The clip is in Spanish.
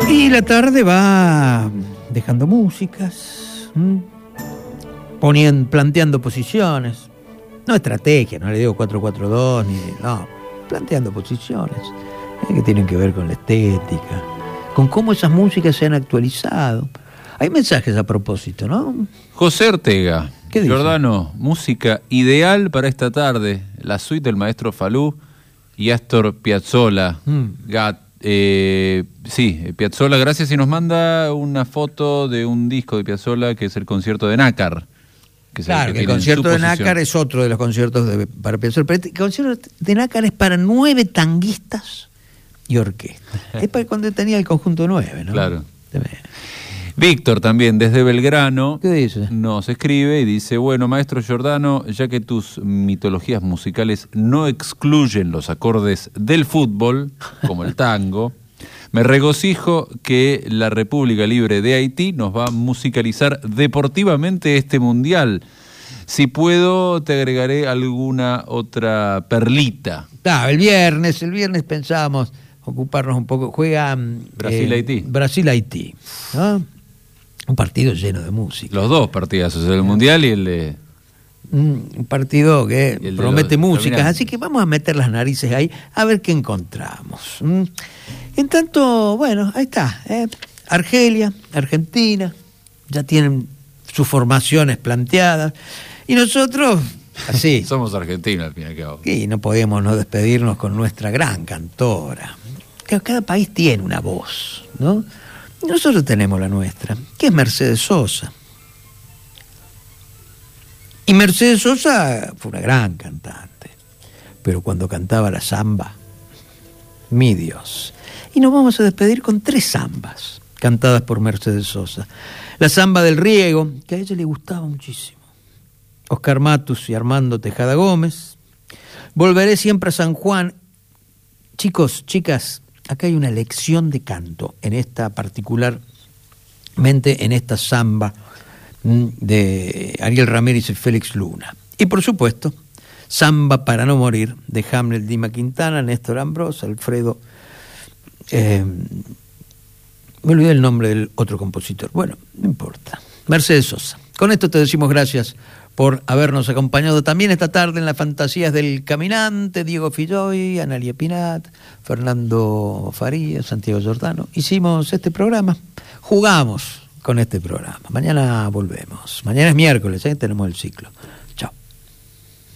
Y la tarde va dejando músicas, planteando posiciones. No estrategia, no le digo 4-4-2, planteando posiciones que tienen que ver con la estética, con cómo esas músicas se han actualizado. Hay mensajes a propósito, ¿no? José Ortega, ¿Qué dice? Giordano, música ideal para esta tarde, la suite del maestro Falú y Astor Piazzolla. Piazzolla, gracias, y nos manda una foto de un disco de Piazzolla que es el concierto de Nácar. Claro, que el concierto de Nácar es otro de los conciertos para Piazzolla. Pero el concierto de Nácar es para 9 tanguistas y orquesta. Es para cuando tenía el conjunto 9, ¿no? Claro. Víctor también, desde Belgrano, ¿qué dice? Nos escribe y dice: bueno, maestro Giordano, ya que tus mitologías musicales no excluyen los acordes del fútbol, como el tango, me regocijo que la República Libre de Haití nos va a musicalizar deportivamente este mundial. Si puedo, te agregaré alguna otra perlita. El viernes pensábamos ocuparnos un poco. Juega Brasil-Haití. Brasil-Haití, ¿no? Un partido lleno de música. Los dos partidazos, el mundial y el de... Un partido que promete músicas, así que vamos a meter las narices ahí a ver qué encontramos. En tanto, bueno, ahí está. Argelia, Argentina, ya tienen sus formaciones planteadas. Y nosotros, así... Somos argentinos, al fin y al cabo. Y no podemos no despedirnos con nuestra gran cantora. Cada país tiene una voz, ¿no? Nosotros tenemos la nuestra, que es Mercedes Sosa. Y Mercedes Sosa fue una gran cantante, pero cuando cantaba la samba, mi Dios. Y nos vamos a despedir con 3 zambas cantadas por Mercedes Sosa. La zamba del riego, que a ella le gustaba muchísimo. Oscar Matus y Armando Tejada Gómez. Volveré siempre a San Juan. Chicos, chicas, acá hay una lección de canto en esta, particularmente en esta samba de Ariel Ramírez y Félix Luna. Y por supuesto, Samba para no morir, de Hamlet, Dima Quintana, Néstor Ambrós, Alfredo... me olvidé el nombre del otro compositor. Bueno, no importa. Mercedes Sosa. Con esto te decimos gracias por habernos acompañado también esta tarde en las Fantasías del Caminante. Diego Filloy, Analia Pinat, Fernando Farías, Santiago Giordano. Hicimos este programa, jugamos con este programa. Mañana volvemos. Mañana es miércoles, tenemos el ciclo.